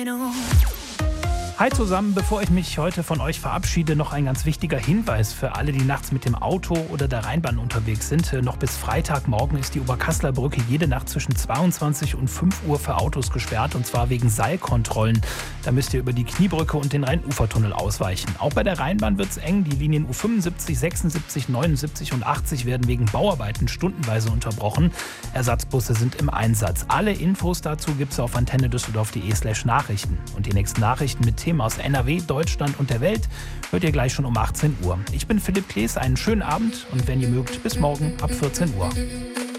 Hi zusammen, bevor ich mich heute von euch verabschiede, noch ein ganz wichtiger Hinweis für alle, die nachts mit dem Auto oder der Rheinbahn unterwegs sind. Noch bis Freitagmorgen ist die Oberkasseler Brücke jede Nacht zwischen 22 und 5 Uhr für Autos gesperrt, und zwar wegen Seilkontrollen. Da müsst ihr über die Kniebrücke und den Rheinufertunnel ausweichen. Auch bei der Rheinbahn wird es eng. Die Linien U75, 76, 79 und 80 werden wegen Bauarbeiten stundenweise unterbrochen. Ersatzbusse sind im Einsatz. Alle Infos dazu gibt es auf antennedüsseldorf.de/Nachrichten. Und die nächsten Nachrichten mit Themen aus NRW, Deutschland und der Welt hört ihr gleich schon um 18 Uhr. Ich bin Philipp Klees, einen schönen Abend und wenn ihr mögt, bis morgen ab 14 Uhr.